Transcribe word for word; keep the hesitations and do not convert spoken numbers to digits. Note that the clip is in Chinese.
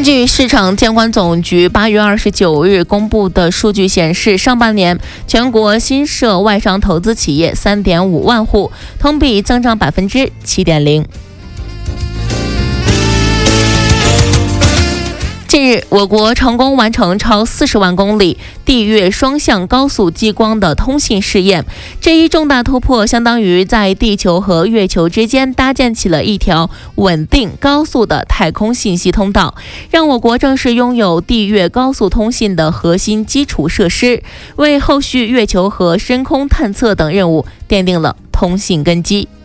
根据市场监管总局八月二十九日公布的数据显示，上半年全国新设外商投资企业三点五万户，同比增长百分之七点零。近日，我国成功完成超四十万公里地月双向高速激光的通信试验。这一重大突破相当于在地球和月球之间搭建起了一条稳定高速的太空信息通道，让我国正式拥有地月高速通信的核心基础设施，为后续月球和深空探测等任务奠定了通信根基。